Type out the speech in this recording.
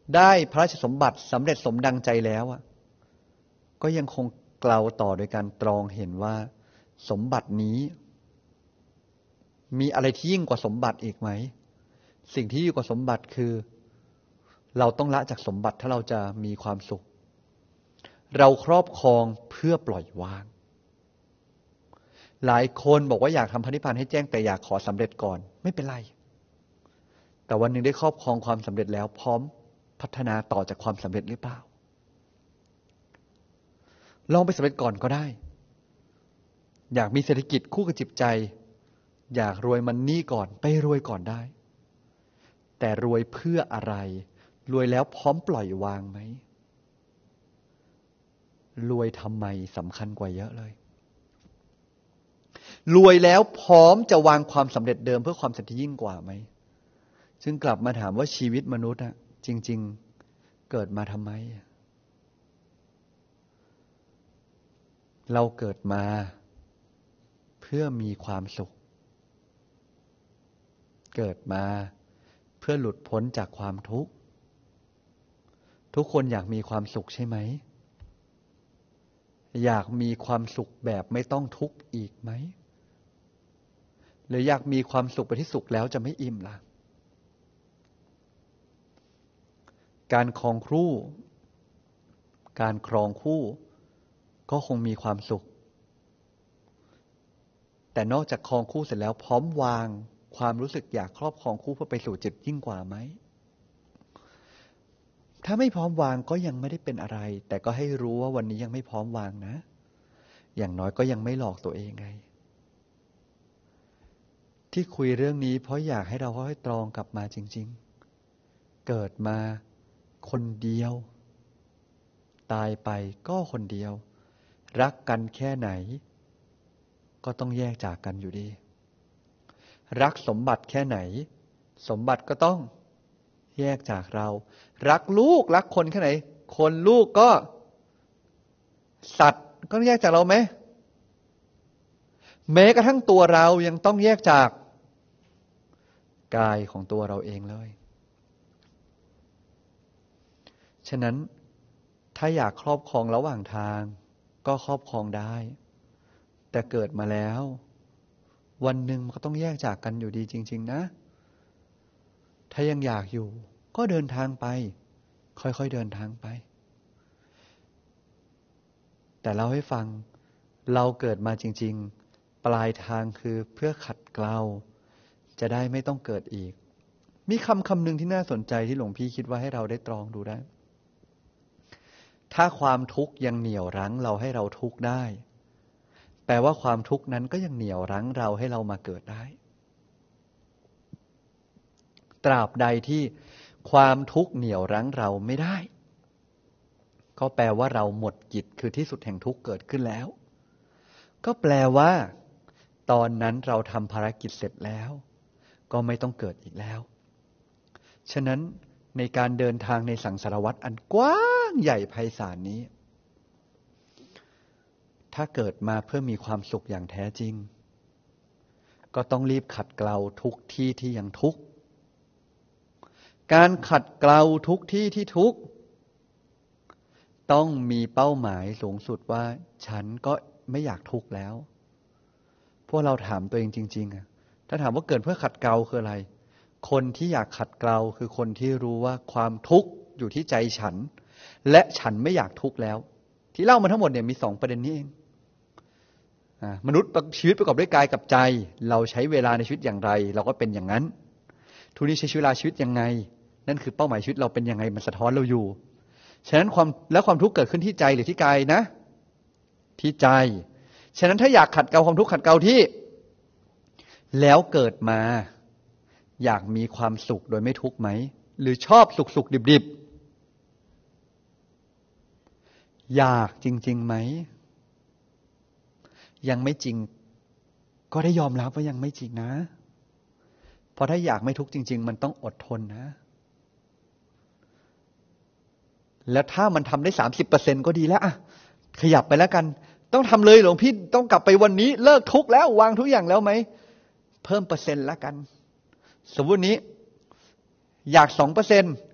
ได้พระราชสมบัติสำเร็จสมดังใจแล้วก็ยังคงเกลาต่อโดยการตรองเห็นว่าสมบัตินี้มีอะไรที่ยิ่งกว่าสมบัติอีกไหมสิ่งที่ยิ่งกว่าสมบัติคือเราต้องละจากสมบัติถ้าเราจะมีความสุขเราครอบครองเพื่อปล่อยวางหลายคนบอกว่าอยากทำพระนิพพานให้แจ้งแต่อยากขอสำเร็จก่อนไม่เป็นไรแต่วันหนึ่งได้ครอบครองความสำเร็จแล้วพร้อมพัฒนาต่อจากความสำเร็จหรือเปล่าลองไปสำเร็จก่อนก็ได้อยากมีเศรษฐกิจคู่กับจิตใจอยากรวยมันนี่ก่อนไปรวยก่อนได้แต่รวยเพื่ออะไรรวยแล้วพร้อมปล่อยวางไหมรวยทำไมสำคัญกว่าเยอะเลยรวยแล้วพร้อมจะวางความสำเร็จเดิมเพื่อความสำเร็จที่ยิ่งกว่าไหมซึ่งกลับมาถามว่าชีวิตมนุษย์จริงๆเกิดมาทำไมเราเกิดมาเพื่อมีความสุขเกิดมาเพื่อหลุดพ้นจากความทุกข์ทุกคนอยากมีความสุขใช่ไหมอยากมีความสุขแบบไม่ต้องทุกข์อีกไหมหรืออยากมีความสุขไปที่สุขแล้วจะไม่อิ่มล่ะการครองคู่การครองคู่ก็คงมีความสุขแต่นอกจากครองคู่เสร็จแล้วพร้อมวางความรู้สึกอยากครอบครองคู่เพื่อไปสู่จิตยิ่งกว่าไหมถ้าไม่พร้อมวางก็ยังไม่ได้เป็นอะไรแต่ก็ให้รู้ว่าวันนี้ยังไม่พร้อมวางนะอย่างน้อยก็ยังไม่หลอกตัวเองไงที่คุยเรื่องนี้เพราะอยากให้เราค่อยๆตรองกลับมาจริงๆเกิดมาคนเดียวตายไปก็คนเดียวรักกันแค่ไหนก็ต้องแยกจากกันอยู่ดีรักสมบัติแค่ไหนสมบัติก็ต้องแยกจากเรารักลูกรักคนแค่ไหนคนลูกก็สัตว์ก็ต้องแยกจากเราไหมแม้กระทั่งตัวเรายังต้องแยกจากกายของตัวเราเองเลยฉะนั้นถ้าอยากครอบครองระหว่างทางก็ครอบครองได้แต่เกิดมาแล้ววันหนึ่งมันก็ต้องแยกจากกันอยู่ดีจริงๆนะถ้ายังอยากอยู่ก็เดินทางไปค่อยๆเดินทางไปแต่เล่าให้ฟังเราเกิดมาจริงๆปลายทางคือเพื่อขัดเกลาจะได้ไม่ต้องเกิดอีกมีคำหนึ่งที่น่าสนใจที่หลวงพี่คิดว่าให้เราได้ตรองดูได้ถ้าความทุกข์ยังเหนี่ยวรั้งเราให้เราทุกข์ได้แปลว่าความทุกข์นั้นก็ยังเหนี่ยวรั้งเราให้เรามาเกิดได้ตราบใดที่ความทุกข์เหนี่ยวรั้งเราไม่ได้ก็แปลว่าเราหมดกิจคือที่สุดแห่งทุกข์เกิดขึ้นแล้วก็แปลว่าตอนนั้นเราทำภารกิจเสร็จแล้วก็ไม่ต้องเกิดอีกแล้วฉะนั้นในการเดินทางในสังสารวัฏอันกว้างใหญ่ไพศาลนี้ถ้าเกิดมาเพื่อมีความสุขอย่างแท้จริงก็ต้องรีบขัดเกลาทุกที่ที่ยังทุกข์การขัดเกลาทุกที่ที่ทุกข์ต้องมีเป้าหมายสูงสุดว่าฉันก็ไม่อยากทุกข์แล้วพวกเราถามตัวเองจริงๆถ้าถามว่าเกิดเพื่อขัดเกลาคืออะไรคนที่อยากขัดเกลาคือคนที่รู้ว่าความทุกข์อยู่ที่ใจฉันและฉันไม่อยากทุกข์แล้วที่เล่ามาทั้งหมดเนี่ยมี2ประเด็นนี้เองมนุษย์ชีวิตประกอบด้วยกายกับใจเราใช้เวลาในชีวิตอย่างไรเราก็เป็นอย่างนั้นทุกนี้ใช้เวลาชีวิตยังไงนั่นคือเป้าหมายชีวิตเราเป็นยังไงมันสะท้อนเราอยู่ฉะนั้นความทุกข์เกิดขึ้นที่ใจหรือที่กายนะที่ใจฉะนั้นถ้าอยากขัดเกลาความทุกข์ขัดเกลาที่แล้วเกิดมาอยากมีความสุขโดยไม่ทุกข์ไหมหรือชอบสุขดิบๆอยากจริงๆไหมยังไม่จริงก็ได้ยอมรับว่ายังไม่จริงนะเพราะถ้าอยากไม่ทุกข์จริงๆมันต้องอดทนนะแล้วถ้ามันทำได้ 30% ก็ดีแล้วอะขยับไปแล้วกันต้องทำเลยหลวงพี่ต้องกลับไปวันนี้เลิกทุกข์แล้ววางทุกอย่างแล้วไหมเพิ่มเปอร์เซ็นต์แล้วกันสมมุตินี้อยาก 2%